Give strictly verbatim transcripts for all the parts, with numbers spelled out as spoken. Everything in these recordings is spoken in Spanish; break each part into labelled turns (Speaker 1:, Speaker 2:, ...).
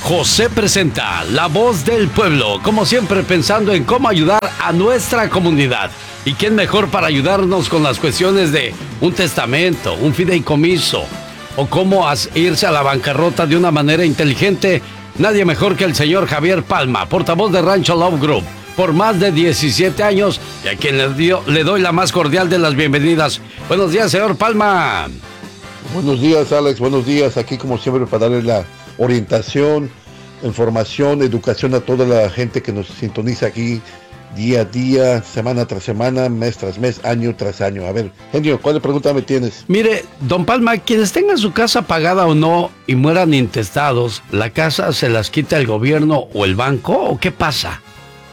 Speaker 1: José presenta La Voz del Pueblo, como siempre pensando en cómo ayudar a nuestra comunidad. ¿Y quién mejor para ayudarnos con las cuestiones de un testamento, un fideicomiso o cómo irse a la bancarrota de una manera inteligente? Nadie mejor que el señor Javier Palma, portavoz de Rancho Love Group, por más de diecisiete años, y a quien le, dio, le doy la más cordial de las bienvenidas. Buenos días, señor Palma.
Speaker 2: Buenos días, Alex, buenos días. Aquí como siempre para darle la orientación, información, educación a toda la gente que nos sintoniza aquí día a día, semana tras semana, mes tras mes, año tras año. A ver, Genio, ¿cuál pregunta me tienes?
Speaker 1: Mire, don Palma, quienes tengan su casa pagada o no y mueran intestados, ¿la casa se las quita el gobierno o el banco o qué pasa?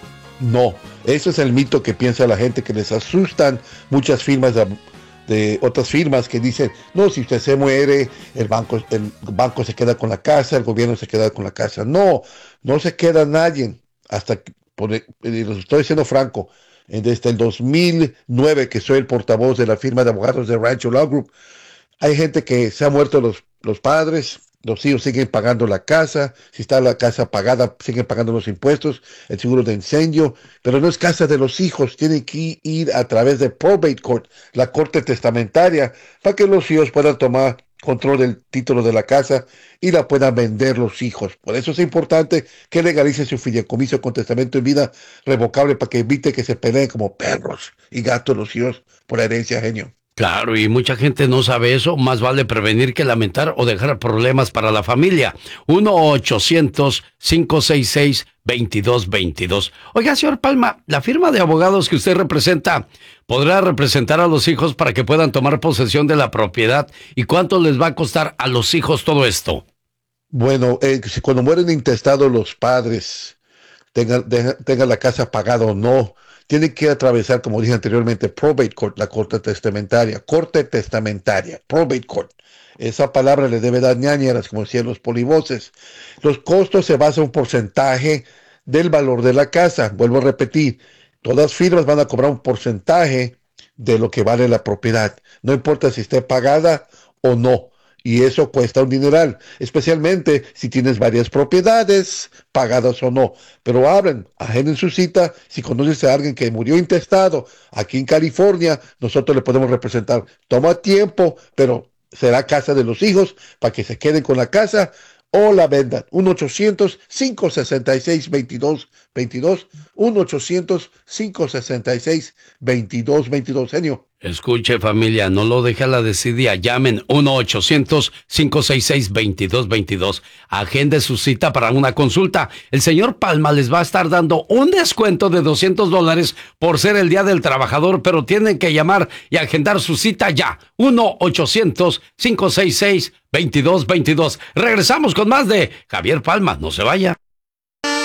Speaker 2: No, ese es el mito que piensa la gente, que les asustan muchas firmas de, de otras firmas que dicen, no, si usted se muere, el banco, el banco se queda con la casa, el gobierno se queda con la casa. No, no se queda nadie. Hasta que, por, les estoy siendo franco, desde el dos mil nueve que soy el portavoz de la firma de abogados de Rancho Law Group, hay gente que se ha muerto los, los padres, los hijos siguen pagando la casa, si está la casa pagada, siguen pagando los impuestos, el seguro de incendio, pero no es casa de los hijos, tienen que ir a través de probate court, la corte testamentaria, para que los hijos puedan tomar control del título de la casa y la puedan vender los hijos. Por eso es importante que legalice su fideicomiso con testamento en vida revocable para que evite que se peleen como perros y gatos los hijos por la herencia, Genio.
Speaker 1: Claro, y mucha gente no sabe eso. Más vale prevenir que lamentar o dejar problemas para la familia. uno ochocientos, cinco seis seis, veintidós veintidós. Oiga, señor Palma, la firma de abogados que usted representa, ¿podrá representar a los hijos para que puedan tomar posesión de la propiedad? ¿Y cuánto les va a costar a los hijos todo esto?
Speaker 2: Bueno, eh, si cuando mueren intestados los padres, tengan, de, tengan la casa pagada o no, tienen que atravesar, como dije anteriormente, probate court, la corte testamentaria, corte testamentaria, probate court. Esa palabra le debe dar ñañeras, como decían los polivoces. Los costos se basan en un porcentaje del valor de la casa. Vuelvo a repetir, todas firmas van a cobrar un porcentaje de lo que vale la propiedad. No importa si esté pagada o no. Y eso cuesta un dineral, especialmente si tienes varias propiedades, pagadas o no. Pero hablen, agenden su cita. Si conoces a alguien que murió intestado aquí en California, nosotros le podemos representar. Toma tiempo, pero será casa de los hijos para que se queden con la casa o la vendan. uno ochocientos, cinco seis seis, veintidós veintidós. uno ochocientos, cinco seis seis, veintidós veintidós. Genio.
Speaker 1: Escuche, familia, no lo deje a la desidia. Llamen uno ochocientos, cinco seis seis, veintidós veintidós. Agende su cita para una consulta. El señor Palma les va a estar dando un descuento de doscientos dólares por ser el Día del Trabajador, pero tienen que llamar y agendar su cita ya. uno ochocientos, cinco seis seis, veintidós veintidós. Regresamos con más de Javier Palma. No se vaya.